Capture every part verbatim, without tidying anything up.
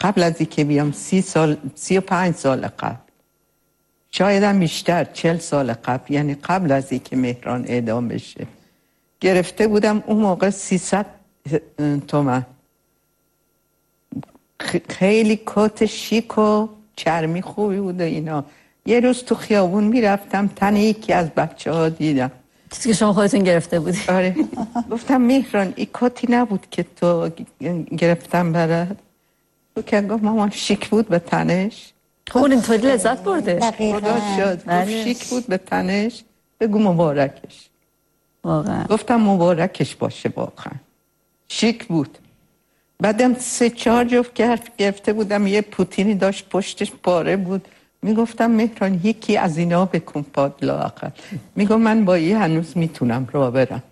قبل از اینکه بیام سی سال سی و پنج سال قبل، شاید هم بیشتر، چل سال قبل، یعنی قبل از اینکه مهران اعدام بشه، گرفته بودم اون موقع سیصد تومن. خیلی کت شیک و چرمی خوبی بود و اینا. یه روز تو خیابون میرفتم، تن یکی از بچه ها دیدم. چیزی که شما خودتون گرفته بودی؟ آره. گفتم مهران این کتی نبود که تو گرفتم برات؟ تو که گفت مامان شیک بود به تنش. خب اون اینطوری لذت برده. خدا شد. گفت شیک بود به تنش، بگو مبارکش. واقعا گفتم مبارکش باشه، واقعا شیک بود. بعدم سه چهار جفت گرفته بودم، یه پوتینی داشت پشتش پاره بود. میگفتم مهران یکی از اینا بکن پاد لااقل. میگم من با این هنوز میتونم راه برم.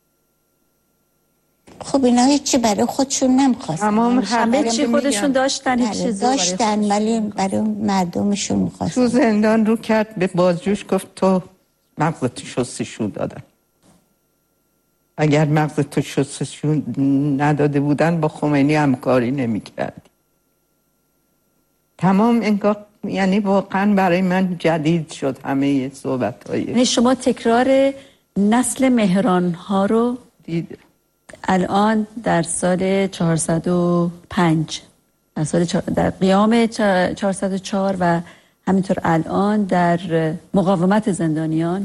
خب اینا هیچی برای خودشون نمیخواستن، تمام همه چی خودشون داشتن، هیچ چیزی داشتن ولی برای مردمشون میخواستن. تو زندان رو کرد، به بازجوش گفت تو مغزتو شستشو دادن، اگر مغزتو شستشو نداده بودن با خمینی همکاری نمیکردی. تمام انگار، یعنی واقعا برای من جدید شد همه صحبت های. یعنی شما تکرار نسل مهران ها رو دید. الان در سال چهارصد و پنج، در سال چه... در قیام چهارصد و چهار و همینطور الان در مقاومت زندانیان،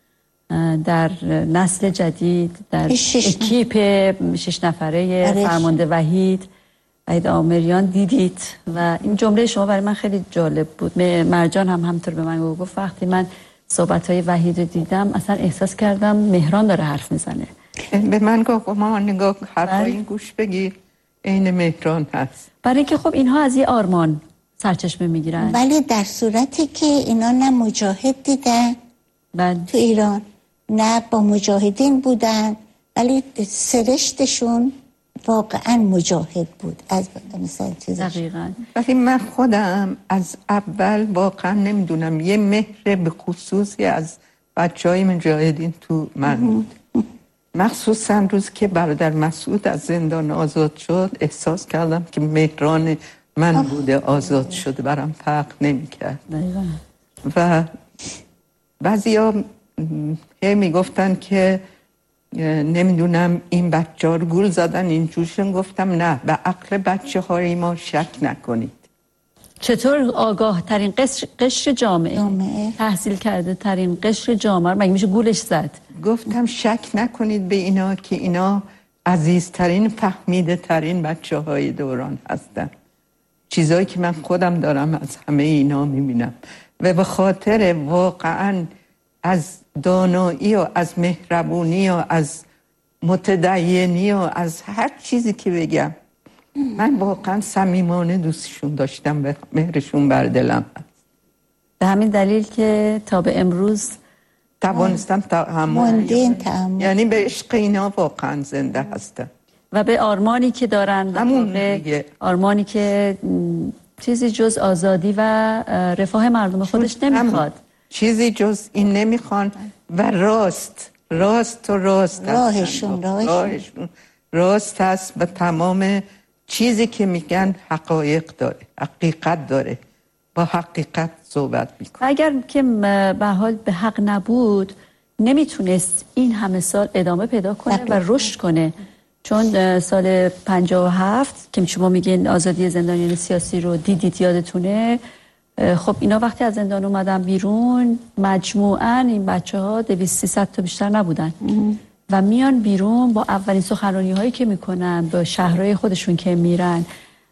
در نسل جدید، در اکیپ شش نفره فرمانده وحید وحید آمریان دیدید. و این جمله شما برای من خیلی جالب بود. مرجان هم همینطور به من گفت وقتی من صحبت‌های وحید رو دیدم اصلا احساس کردم مهران داره حرف میزنه. به من گفت مامان نگاه حرفای این گوش بگیر، این مهران هست. برای اینکه خب اینها از یه آرمان سرچشمه میگیرن، ولی در صورتی که اینا نه مجاهد دیدن بله. تو ایران، نه با مجاهدین بودن، ولی سرشتشون واقعا مجاهد بود از مثلا چیزش. دقیقاً. ولی من خودم از اول واقعا نمیدونم، یه مهر به خصوصی از بچه های مجاهدین تو من بود. مخصوصا روز که برادر مسعود از زندان آزاد شد، احساس کردم که مهران من بوده آزاد شده، برام فرق نمی کرد. و بعضی ها میگفتن که نمیدونم این بچه ها رو گول زدن اینجورشون. گفتم نه، به عقل بچه های ما شک نکنید. چطور آگاه ترین قشر, قشر جامعه, جامعه تحصیل کرده ترین قشر جامعه مگه میشه گولش زد؟ گفتم شک نکنید به اینا که اینا عزیزترین فهمیده ترین بچه های دوران هستن. چیزایی که من خودم دارم از همه اینا میبینم و به خاطر واقعا از دانایی و از مهربونی و از متدینی و از هر چیزی که بگم، من واقعا صمیمانه دوستشون داشتم و مهرشون بر دلم هست. به همین دلیل که تا به امروز توانستم تحمل، یعنی به عشق اینا واقعا زنده هستم و به آرمانی که دارن، همون آرمانی که چیزی جز آزادی و رفاه مردم خودش نمیخواد، چیزی جز این نمیخوان و راست راست و راست راهشون راهشون راست هست و تمام چیزی که میگن حقایق داره، حقیقت داره، با حقیقت صحبت میکنه. اگر که به حال به حق نبود نمیتونست این همه سال ادامه پیدا کنه و رشد کنه. چون سال پنجاه و هفت که شما میگین آزادی زندانیان سیاسی رو دیدید، یادتونه؟ خب اینا وقتی از زندان اومدن بیرون، مجموعاً این بچه ها دویست سیصد تا بیشتر نبودن و میان بیرون با اولین سخنرانی هایی که میکنن با شهرهای خودشون که میرن.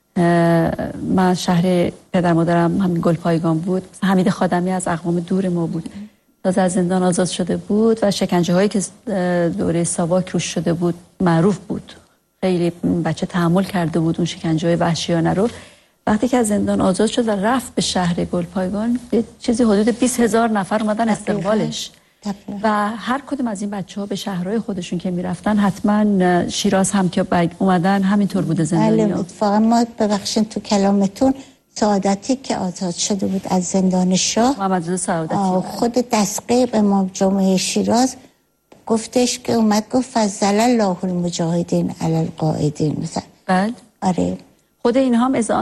من شهر پدر مادرم همین گلپایگان بود، حمید خادمی از اقوام دور ما بود، تازه از زندان آزاد شده بود و شکنجه هایی که دوره ساواک روش شده بود معروف بود. خیلی بچه تحمل کرده بود اون شکنجه های وحشیانه رو. وقتی که از زندان آزاد شد و رفت به شهر گلپایگان، چیزی حدود بیست هزار نفر اومدن استقبالش و هر کدوم از این بچه ها به شهرهای خودشون که میرفتن، حتما شیراز هم که اومدن همینطور بوده زندانیان. بله، اتفاقا ما ببخشید تو کلامتون، سعادتی که آزاد شده بود از زندان شاه، محمدرضا سعادتی، خود دستقیب امام جمعه شیراز گفتش که اومد گفت فضل الله المجاهدین علی القاعدین مثلا. بله، آره، خود اینها هم